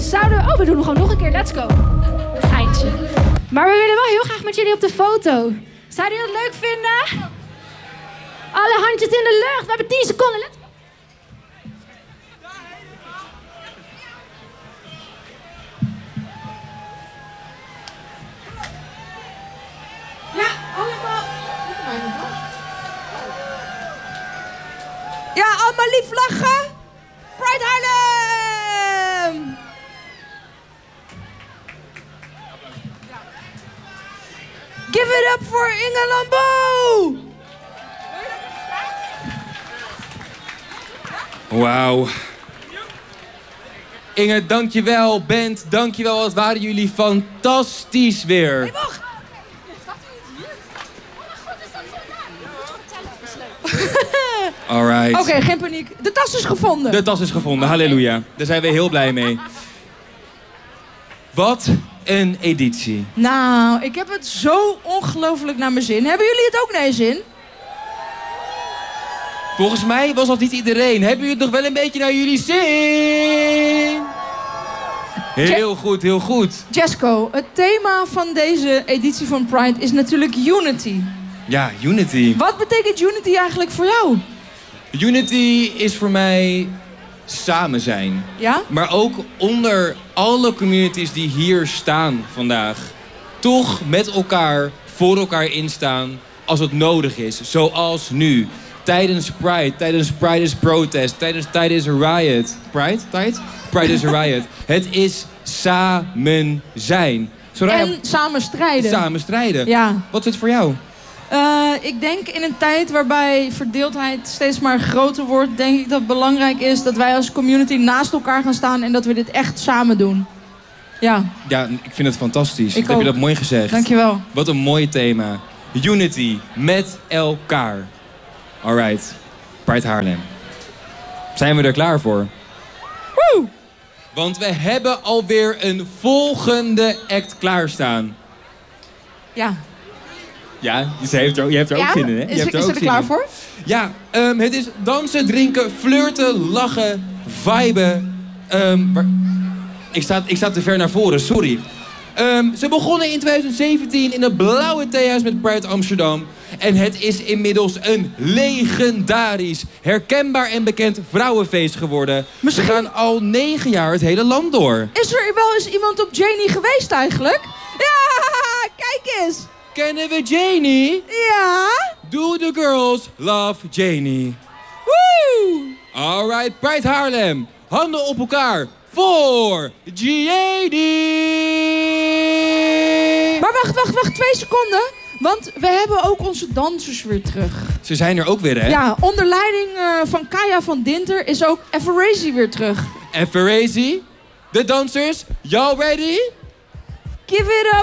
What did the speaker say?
we doen hem gewoon nog een keer. Let's go. Eindje. Maar we willen wel heel graag met jullie op de foto. Zouden jullie dat leuk vinden? Alle handjes in de lucht. We hebben 10 seconden. Let's go. Ja, allemaal. Ja, allemaal lief lachen. Pride Haarlem! Give it up voor Inge Lambo! Wauw. Inge, dankjewel. Bent, dankjewel. Wat waren jullie fantastisch weer. Hey, wacht! Alright. Oké, geen paniek. De tas is gevonden. De tas is gevonden, halleluja. Daar zijn we heel blij mee. Wat een editie. Nou, ik heb het zo ongelooflijk naar mijn zin. Hebben jullie het ook naar je zin? Volgens mij was dat niet iedereen. Hebben jullie het nog wel een beetje naar jullie zin? Heel goed, heel goed. Jesco, het thema van deze editie van Pride is natuurlijk Unity. Ja, Unity. Wat betekent Unity eigenlijk voor jou? Unity is voor mij samen zijn. Ja? Maar ook onder alle communities die hier staan vandaag. Toch met elkaar, voor elkaar instaan als het nodig is. Zoals nu. Tijdens Pride is Protest, tijdens Tide is a Riot. Pride is a Riot. Het is samen zijn. Soraya, En samen strijden. samen strijden. Ja. Wat is het voor jou? Ik denk in een tijd waarbij verdeeldheid steeds maar groter wordt, denk ik dat het belangrijk is dat wij als community naast elkaar gaan staan en dat we dit echt samen doen. Ja, Ja, ik vind het fantastisch. Ik Heb je ook. dat mooi gezegd. dankjewel. Wat een mooi thema. Unity met elkaar. Alright. Pride Haarlem. Zijn we er klaar voor? Woe! Want we hebben alweer een volgende act klaarstaan. Ja. Ja, je hebt er ook zin in, hè? Je hebt Is ook er zin klaar in. voor? Ja, het is dansen, drinken, flirten, lachen, viben. Ik sta te ver naar voren, sorry. Ze begonnen in 2017 in het blauwe theehuis met Pride Amsterdam. En het is inmiddels een legendarisch, herkenbaar en bekend vrouwenfeest geworden. Misschien- Ze gaan al 9 jaar het hele land door. Is er wel eens iemand op Janie geweest eigenlijk? Ja, kijk eens. Kennen we Janie? Ja. Do the girls love Janie? Woe! Alright, Pride Haarlem. Handen op elkaar voor Janie. Maar wacht, 2 seconden. Want we hebben ook onze dansers weer terug. Ze zijn er ook weer, hè? Ja, onder leiding van Kaya van Dinter is ook Everezy weer terug. En Ferrazy, de dansers, y'all ready? Give it up